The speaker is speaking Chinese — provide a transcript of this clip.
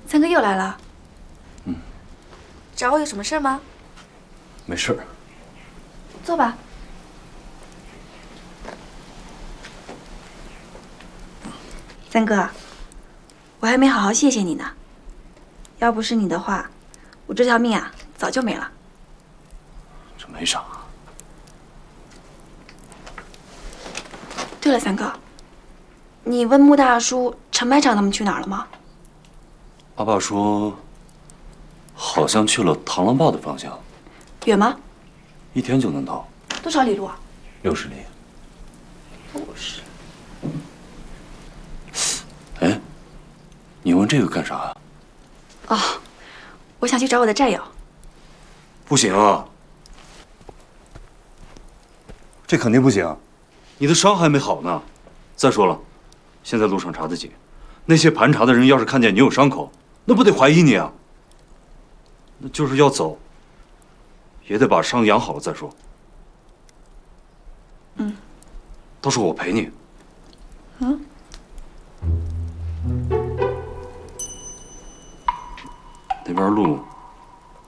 三哥又来了。 嗯。 找我有什么事吗？ 没事。 坐吧。三哥，我还没好好谢谢你呢。要不是你的话，我这条命啊早就没了。 这没啥。 对了，三哥，你问穆大叔、陈排长他们去哪儿了吗？ 阿爸说，好像去了螳螂坝的方向。 远吗 ？1天就能到。 多少里路啊 ？60里。 50。 哎，你问这个干啥呀？ 哦，我想去找我的战友。 不行啊，这肯定不行。你的伤还没好呢。再说了，现在路上查得紧，那些盘查的人要是看见你有伤口，那不得怀疑你啊？那就是要走，也得把伤养好了再说。 嗯。 到时候我陪你。 嗯。 那边路